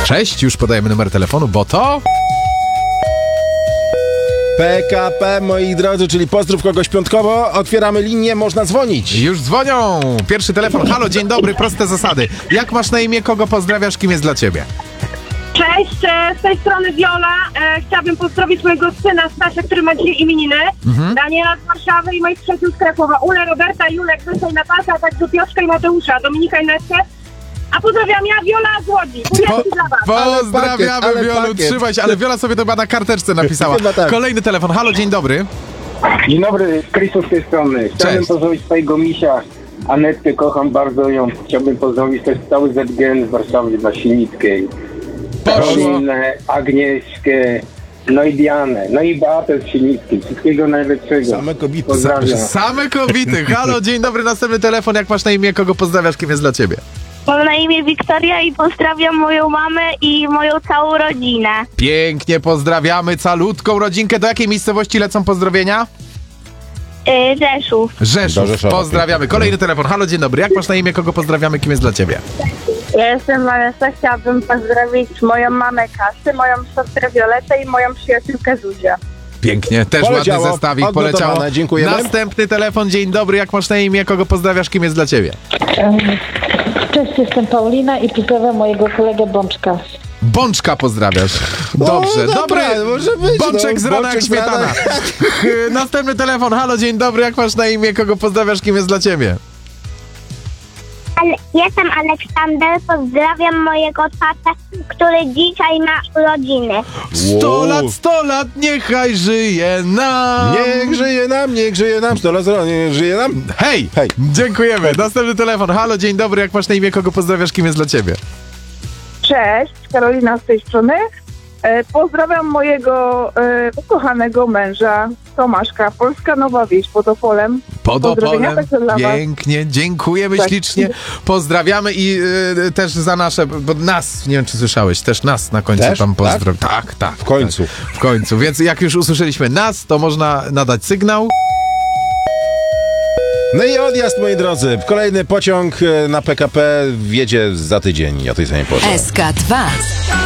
Cześć, już podajemy numer telefonu, bo to... PKP, moi drodzy, czyli pozdrów kogoś piątkowo. Otwieramy linię, można dzwonić. Już dzwonią! Pierwszy telefon. Halo, dzień dobry, proste zasady. Jak masz na imię, kogo pozdrawiasz, kim jest dla ciebie? Cześć, z tej strony Wiola. Chciałabym pozdrowić mojego syna Stasia, który ma dzisiaj imieniny. Daniela z Warszawy i moich przyjaciół z Krakowa. Ulę, Roberta, Julek, Wysia i Natalka, a także Piotrka i Mateusza, Dominika i Netkę. A pozdrawiam ja, Wiola z Łodzi. Buziaczki dla was. Pozdrawiamy, Ale Wiolu, pakiet. trzymaj się, ale Wiola sobie to chyba na karteczce napisała. Chyba tak. Kolejny telefon. Halo, dzień dobry. Dzień dobry, Krzysztof z tej strony. Chciałbym Cześć. pozdrowić swojego misia, Anetkę, kocham bardzo ją. Chciałbym pozdrowić też cały ZGN z Warszawy na Silnickiej. Poszło. Karolinę, Agnieszkę, no i Dianę, no i Beatę z Silnickiej. Wszystkiego najlepszego. Same kobiety. Pozdrawiam. Same kobiety. Halo, dzień dobry, następny telefon. Jak masz na imię, kogo pozdrawiasz, kim jest dla ciebie? Mam na imię Wiktoria i pozdrawiam moją mamę i moją całą rodzinę. Pięknie, pozdrawiamy calutką rodzinkę. Do jakiej miejscowości lecą pozdrowienia? Rzeszów. Do Rzeszów. Rzeszowa. Pozdrawiamy. Kolejny telefon. Halo, dzień dobry. Jak masz na imię, kogo pozdrawiamy, kim jest dla ciebie? Ja jestem Vanessa, chciałabym pozdrowić moją mamę Kasy, moją siostrę Violetę i moją przyjaciółkę Zuzię. Pięknie, też Poleciało. ładny zestawik, Odnotowane. poleciało. Dziękujemy. Następny telefon, dzień dobry, jak masz na imię, kogo pozdrawiasz, kim jest dla ciebie? Cześć, jestem Paulina i pozdrawiam mojego kolegę Bączka. Bączka pozdrawiasz. Dobrze, No, dobry. dobra, może być, Bączek no, z rana jak Bączek z śmietana. rana. Następny telefon, halo, dzień dobry, jak masz na imię, kogo pozdrawiasz, kim jest dla ciebie? Jestem Aleksander, pozdrawiam mojego tatę, który dzisiaj ma urodziny. 100 lat, niechaj żyje nam. Niech żyje nam, 100 lat, niech żyje nam. Hej, Hej. dziękujemy. Następny telefon, halo, dzień dobry, jak masz na imię, kogo pozdrawiasz, kim jest dla ciebie? Cześć, Karolina z tej strony. Pozdrawiam mojego ukochanego męża Tomaszka, Polska Nowa Wieś pod Opolem. Pod Pozdrowienia Opolem. także dla was. Pięknie, dziękujemy Tak. ślicznie. Pozdrawiamy i też za nasze, bo nas, nie wiem czy słyszałeś, też nas na końcu Też? tam pozdrow. Tak. W końcu. Tak, w końcu. Więc jak już usłyszeliśmy nas, to można nadać sygnał. No i odjazd, moi drodzy. Kolejny pociąg na PKP wjedzie za tydzień o tej samej porze. SK2